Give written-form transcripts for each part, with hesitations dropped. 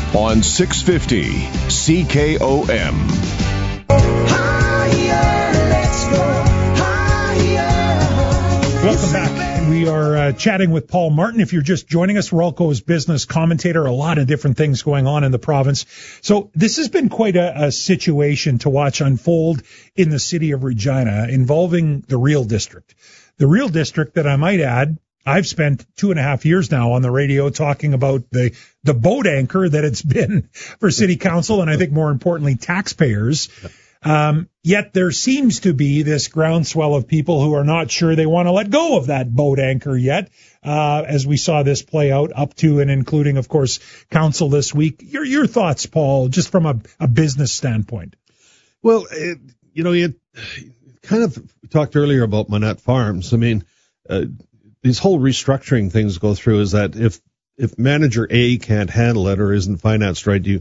on 650 CKOM. Higher, let's go higher. Welcome back. We are chatting with Paul Martin. If you're just joining us, Ralco's business commentator, a lot of different things going on in the province. So this has been quite a situation to watch unfold in the city of Regina involving the Real District. The Real District that I might add, I've spent 2.5 years now on the radio talking about the boat anchor that it's been for city council and I think more importantly taxpayers. Yet there seems to be this groundswell of people who are not sure they want to let go of that boat anchor yet, as we saw this play out up to and including, of course, council this week. Your thoughts, Paul, just from a business standpoint? Well, you kind of talked earlier about Manette Farms. I mean, these whole restructuring things go through is that if manager A can't handle it or isn't financed right, you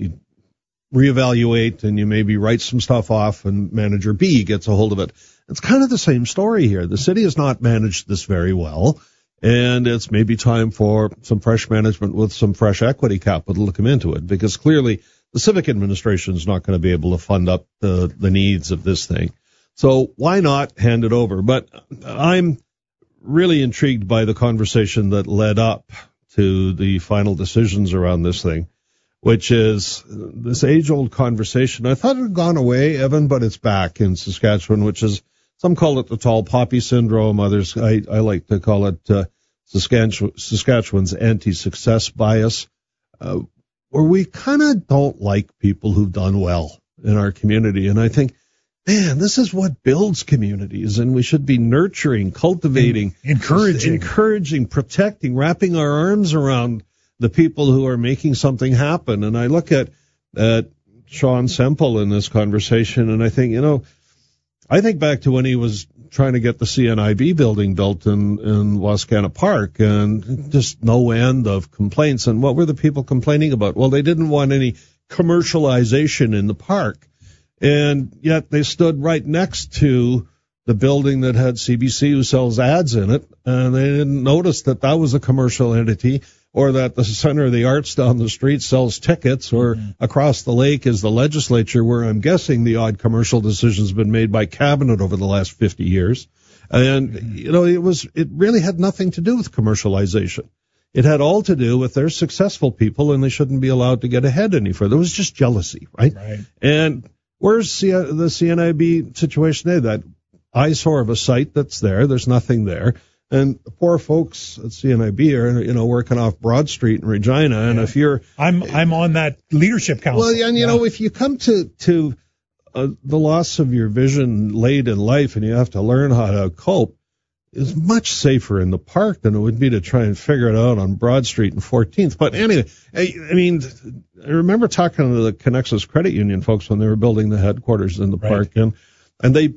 reevaluate and you maybe write some stuff off and manager B gets a hold of it. It's kind of the same story here. The city has not managed this very well, and it's maybe time for some fresh management with some fresh equity capital to come into it, because clearly the civic administration is not going to be able to fund up the needs of this thing. So why not hand it over? But I'm really intrigued by the conversation that led up to the final decisions around this thing, which is this age-old conversation. I thought it had gone away, Evan, but it's back in Saskatchewan, which is, some call it the tall poppy syndrome. Others, I like to call it Saskatchewan's anti-success bias, where we kind of don't like people who've done well in our community. And I think, man, this is what builds communities, and we should be nurturing, cultivating, encouraging, protecting, wrapping our arms around the people who are making something happen. And I look at Sean Semple in this conversation, and I think, I think back to when he was trying to get the CNIB building built in Wascana Park, and just no end of complaints. And what were the people complaining about? Well, they didn't want any commercialization in the park. And yet they stood right next to the building that had CBC, who sells ads in it, and they didn't notice that was a commercial entity, or that the Center of the Arts down the street sells tickets, or across the lake is the legislature, where I'm guessing the odd commercial decisions have been made by cabinet over the last 50 years. And, it really had nothing to do with commercialization. It had all to do with they're successful people and they shouldn't be allowed to get ahead any further. It was just jealousy, right? And where's the CNIB situation today? That eyesore of a site that's there. There's nothing there. And the poor folks at CNIB are, working off Broad Street in Regina. And if you're, I'm on that leadership council. Well, and if you come to the loss of your vision late in life, and you have to learn how to cope, is much safer in the park than it would be to try and figure it out on Broad Street and 14th. But anyway, I remember talking to the Connexus Credit Union folks when they were building the headquarters in the park, and they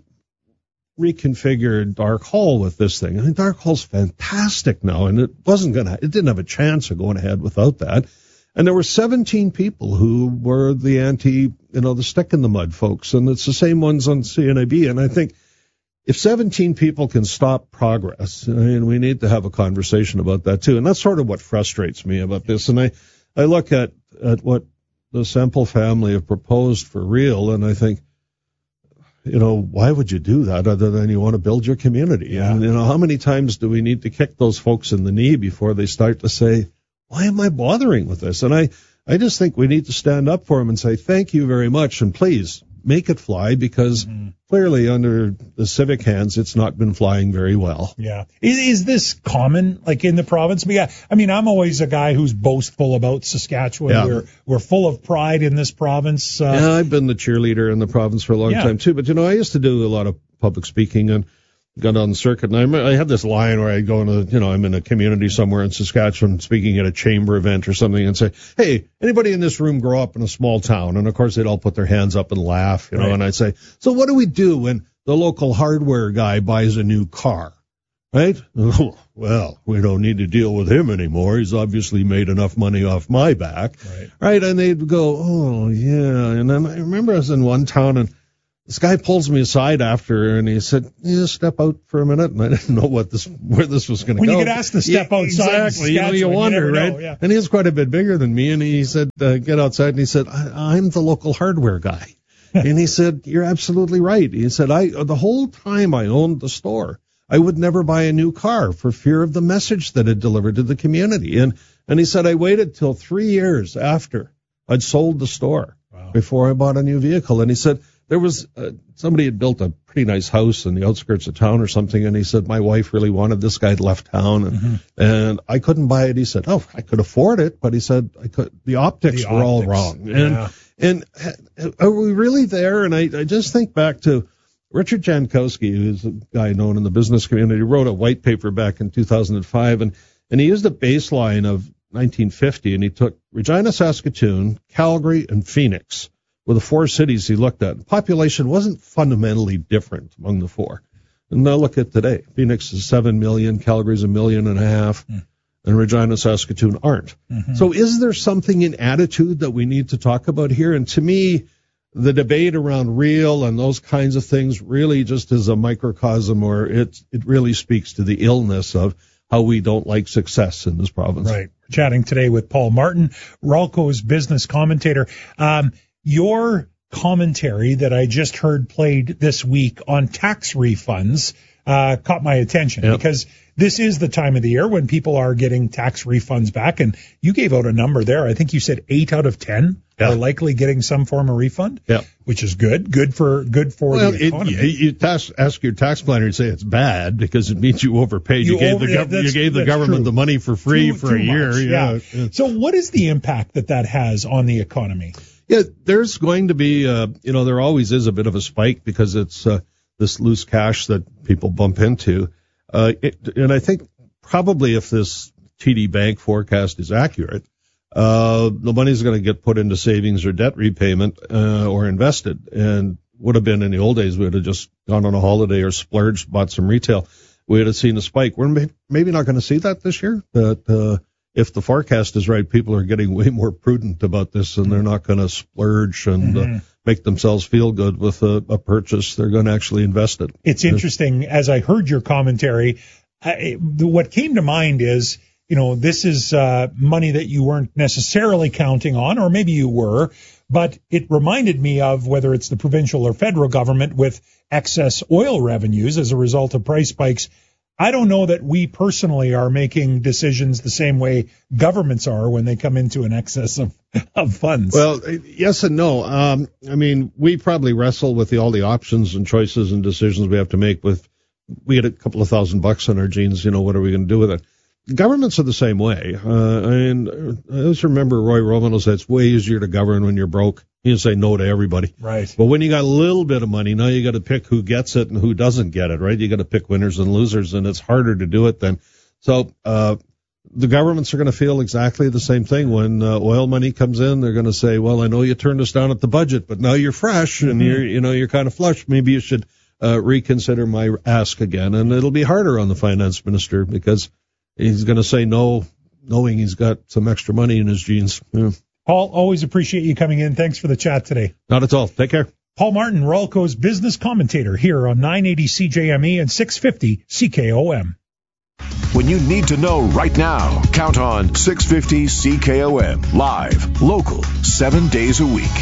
reconfigured Dark Hall with this thing. I think Dark Hall's fantastic now, and it didn't have a chance of going ahead without that. And there were 17 people who were the the stick in the mud folks, and it's the same ones on CNIB. And I think if 17 people can stop progress, we need to have a conversation about that too. And that's sort of what frustrates me about this. And I look at what the Semple family have proposed for Real, and I think, why would you do that other than you want to build your community? Yeah. And, how many times do we need to kick those folks in the knee before they start to say, why am I bothering with this? And I just think we need to stand up for them and say, thank you very much, and please make it fly, because clearly under the civic hands, it's not been flying very well. Yeah. Is this common, in the province? I'm always a guy who's boastful about Saskatchewan. Yeah. We're full of pride in this province. I've been the cheerleader in the province for a long time too. But, I used to do a lot of public speaking and got on the circuit. And I had this line where I go into, I'm in a community somewhere in Saskatchewan speaking at a chamber event or something, and say, hey, anybody in this room grow up in a small town? And of course they'd all put their hands up and laugh, and I'd say, so what do we do when the local hardware guy buys a new car? Right? Well, we don't need to deal with him anymore. He's obviously made enough money off my back. Right? And they'd go, oh, yeah. And then I remember I was in one town, and this guy pulls me aside after, and he said, step out for a minute. And I didn't know where this was going to go. When you get asked to step outside. Exactly. You wonder, right? Yeah. And he was quite a bit bigger than me. And he said, get outside. And he said, I'm the local hardware guy. And he said, you're absolutely right. He said, the whole time I owned the store, I would never buy a new car for fear of the message that it delivered to the community. And he said, I waited till 3 years after I'd sold the store before I bought a new vehicle. And he said, there was somebody had built a pretty nice house in the outskirts of town or something, and he said, my wife really wanted this guy left town, and I couldn't buy it. He said, I could afford it, but he said the optics were all wrong. And are we really there? And I just think back to Richard Jankowski, who's a guy known in the business community, wrote a white paper back in 2005, and he used a baseline of 1950, and he took Regina, Saskatoon, Calgary, and Phoenix were the four cities he looked at. The population wasn't fundamentally different among the four. And now look at today. Phoenix is 7 million, Calgary's 1.5 million, and Regina, Saskatoon aren't. So is there something in attitude that we need to talk about here? And to me, the debate around real and those kinds of things really just is a microcosm, or it really speaks to the illness of how we don't like success in this province. Right. We're chatting today with Paul Martin, Ralco's business commentator. Your commentary that I just heard played this week on tax refunds caught my attention because this is the time of the year when people are getting tax refunds back. And you gave out a number there. I think you said 8 out of 10 are likely getting some form of refund, which is good. Good for the economy. You ask your tax planner and say it's bad because it means you overpaid. You gave the government the money for free for a year. Yeah. So what is the impact that has on the economy? Yeah, there's going to be, there always is a bit of a spike because it's this loose cash that people bump into. And I think probably if this TD Bank forecast is accurate, the money's going to get put into savings or debt repayment or invested. And would have been in the old days, we would have just gone on a holiday or splurged, bought some retail. We would have seen a spike. We're maybe not going to see that this year, but if the forecast is right, people are getting way more prudent about this, and they're not going to splurge and make themselves feel good with a purchase. They're going to actually invest it. It's interesting. As I heard your commentary, what came to mind is, this is money that you weren't necessarily counting on, or maybe you were, but it reminded me of whether it's the provincial or federal government with excess oil revenues as a result of price spikes. I don't know that we personally are making decisions the same way governments are when they come into an excess of funds. Well, yes and no. We probably wrestle with all the options and choices and decisions we have to make we had a couple of $1,000 on our jeans, what are we going to do with it? Governments are the same way. I always remember Roy Romano said it's way easier to govern when you're broke. You say no to everybody. Right. But when you got a little bit of money, now you got to pick who gets it and who doesn't get it, right? You got to pick winners and losers, and it's harder to do it then. So, the governments are going to feel exactly the same thing when oil money comes in. They're going to say, well, I know you turned us down at the budget, but now you're fresh and you're kind of flush. Maybe you should reconsider my ask again. And it'll be harder on the finance minister because he's going to say no, knowing he's got some extra money in his jeans. Yeah. Paul, always appreciate you coming in. Thanks for the chat today. Not at all. Take care. Paul Martin, Ralco's business commentator here on 980 CJME and 650 CKOM. When you need to know right now, count on 650 CKOM. Live, local, 7 days a week.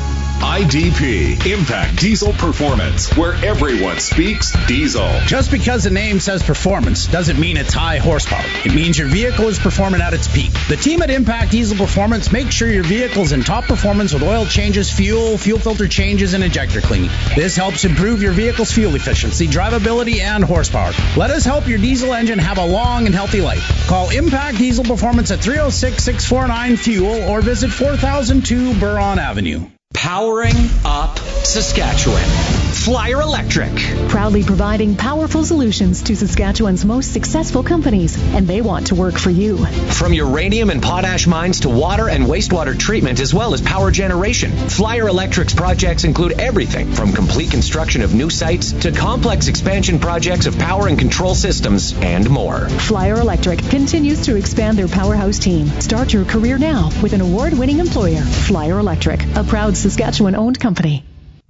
IDP, Impact Diesel Performance, where everyone speaks diesel. Just because the name says performance doesn't mean it's high horsepower. It means your vehicle is performing at its peak. The team at Impact Diesel Performance makes sure your vehicle's in top performance with oil changes, fuel filter changes, and injector cleaning. This helps improve your vehicle's fuel efficiency, drivability, and horsepower. Let us help your diesel engine have a long and healthy life. Call Impact Diesel Performance at 306-649-FUEL or visit 4002 Buron Avenue. Powering up Saskatchewan. Flyer Electric. Proudly providing powerful solutions to Saskatchewan's most successful companies, and they want to work for you. From uranium and potash mines to water and wastewater treatment, as well as power generation, Flyer Electric's projects include everything from complete construction of new sites to complex expansion projects of power and control systems and more. Flyer Electric continues to expand their powerhouse team. Start your career now with an award-winning employer, Flyer Electric, a proud Saskatchewan-owned company.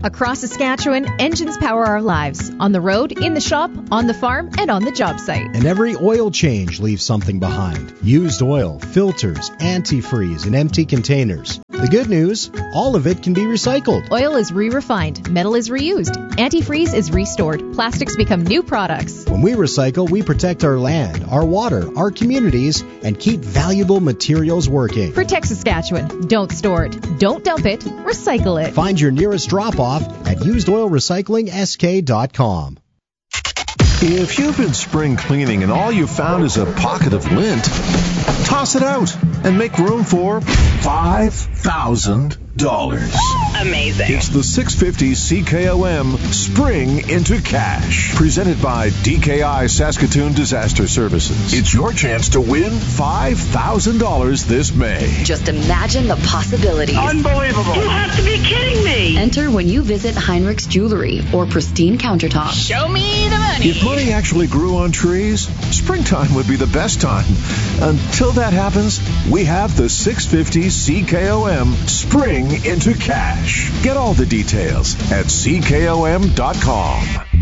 Across Saskatchewan, engines power our lives. On the road, in the shop, on the farm, and on the job site. And every oil change leaves something behind. Used oil, filters, antifreeze, and empty containers. The good news, all of it can be recycled. Oil is re-refined. Metal is reused. Antifreeze is restored. Plastics become new products. When we recycle, we protect our land, our water, our communities, and keep valuable materials working. Protect Saskatchewan. Don't store it. Don't dump it. Recycle it. Find your nearest drop-off at usedoilrecyclingsk.com. If you've been spring cleaning and all you found is a pocket of lint, toss it out and make room for $5,000. Amazing. It's the 650 CKOM Spring into Cash, presented by DKI Saskatoon Disaster Services. It's your chance to win $5,000 this May. Just imagine the possibilities. Unbelievable. You have to be kidding me. Enter when you visit Heinrich's Jewelry or Pristine Countertops. Show me the money. If money actually grew on trees, springtime would be the best time. Until that happens, we have the 650 CKOM Spring into Cash. Get all the details at ckom.com.